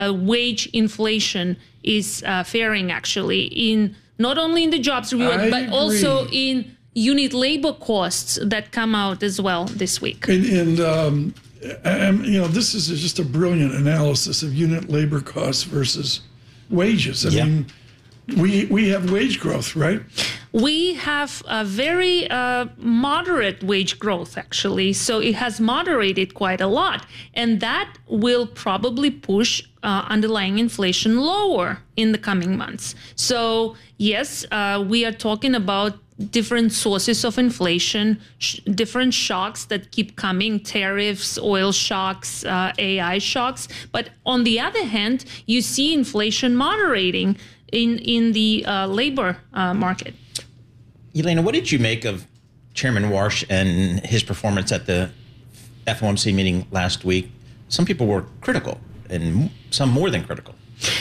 wage inflation is faring, actually, in not only in the jobs report, but also in unit labor costs that come out as well this week. And this is just a brilliant analysis of unit labor costs versus wages. I mean, we have wage growth, right? We have a very moderate wage growth, actually. So it has moderated quite a lot. And that will probably push underlying inflation lower in the coming months. So, yes, we are talking about different sources of inflation, different shocks that keep coming, tariffs, oil shocks, AI shocks. But on the other hand, you see inflation moderating in the labor market. Elena, what did you make of Chairman Warsh and his performance at the FOMC meeting last week? Some people were critical, and some more than critical.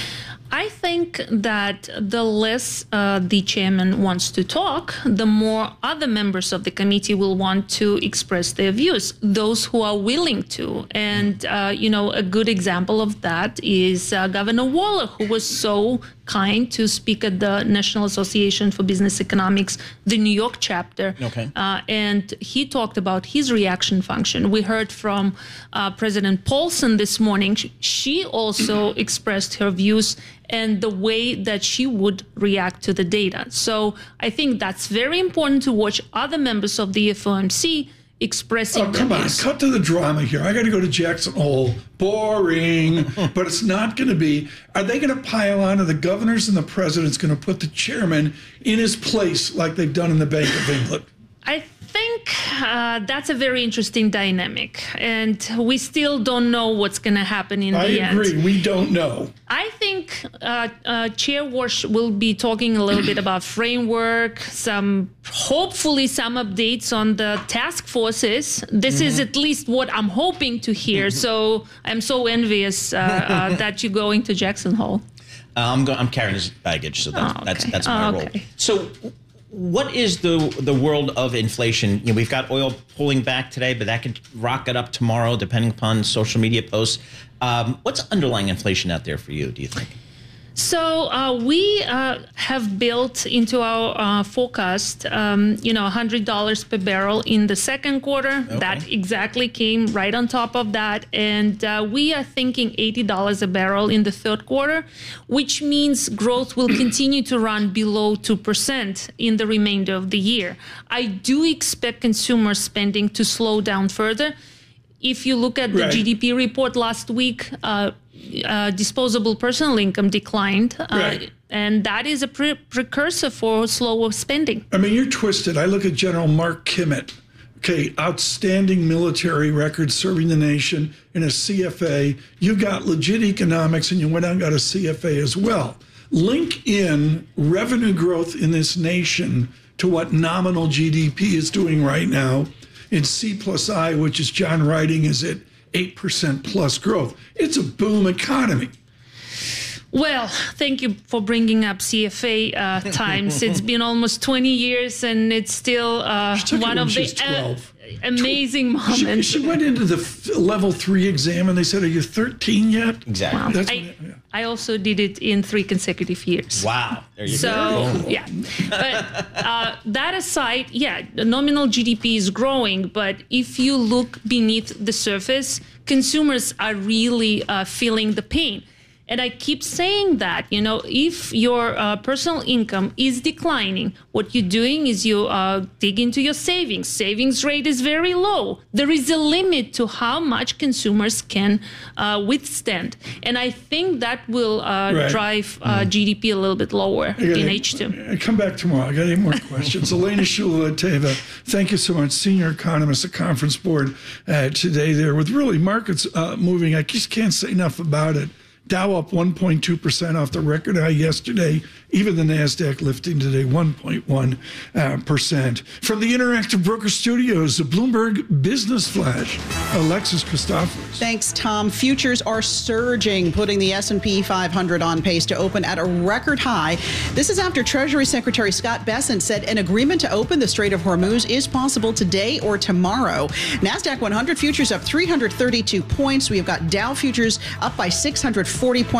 I think that the less the chairman wants to talk, the more other members of the committee will want to express their views, those who are willing to. And, a good example of that is Governor Waller, who was so kind to speak at the National Association for Business Economics, the New York chapter. Okay. And he talked about his reaction function. We heard from President Paulson this morning. She also expressed her views and the way that she would react to the data. So I think that's very important to watch other members of the FOMC expressing their views. Cut to the drama here. I got to go to Jackson Hole. Boring, but it's not going to be. Are they going to pile on? Are the governors and the president's going to put the chairman in his place like they've done in the Bank of England? I think that's a very interesting dynamic, and we still don't know what's going to happen in the end. I agree. We don't know. I think Chair Warsh will be talking a little bit about framework, hopefully some updates on the task forces. This is at least what I'm hoping to hear. So I'm so envious that you're going to Jackson Hole. I'm carrying his baggage, so that's my role. So what is the world of inflation? We've got oil pulling back today, but that could rocket up tomorrow, depending upon social media posts. What's underlying inflation out there for you, do you think? So we have built into our forecast, $100 per barrel in the second quarter. Okay. That exactly came right on top of that. And we are thinking $80 a barrel in the third quarter, which means growth will continue to run below 2% in the remainder of the year. I do expect consumer spending to slow down further. If you look at the GDP report last week, disposable personal income declined, and that is a precursor for slower spending. I mean, you're twisted. I look at General Mark Kimmett, outstanding military record serving the nation in a CFA. You got legit economics, and you went out and got a CFA as well. Link in revenue growth in this nation to what nominal GDP is doing right now in C+I, which is John Writing, is at 8% plus growth. It's a boom economy. Well, thank you for bringing up CFA times. It's been almost 20 years, and it's still one of the amazing moments. She went into the level 3 exam, and they said, "Are you 13 yet?" Exactly. Wow. I also did it in 3 consecutive years. Wow. There you go. Yeah. But that aside, the nominal GDP is growing, but if you look beneath the surface, consumers are really feeling the pain. And I keep saying that, if your personal income is declining, what you're doing is you dig into your savings. Savings rate is very low. There is a limit to how much consumers can withstand. And I think that will drive GDP a little bit lower in H2. Come back tomorrow. I got 8 more questions. Elena Shuleva, thank you so much. Senior economist at Conference Board today there with really markets moving. I just can't say enough about it. Dow up 1.2% off the record high yesterday. Even the NASDAQ lifting today 1.1%. From the Interactive Broker Studios, the Bloomberg Business Flash, Alexis Christoforous. Thanks, Tom. Futures are surging, putting the S&P 500 on pace to open at a record high. This is after Treasury Secretary Scott Bessent said an agreement to open the Strait of Hormuz is possible today or tomorrow. NASDAQ 100 futures up 332 points. We've got Dow futures up by 600 40